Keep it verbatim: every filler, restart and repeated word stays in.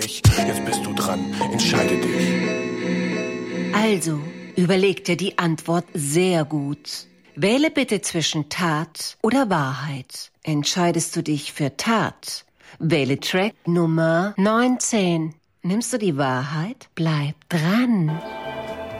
Jetzt bist du dran, entscheide dich. Also, überleg dir die Antwort sehr gut. Wähle bitte zwischen Tat oder Wahrheit. Entscheidest du dich für Tat? Wähle Track Nummer neunzehn. Nimmst du die Wahrheit? Bleib dran.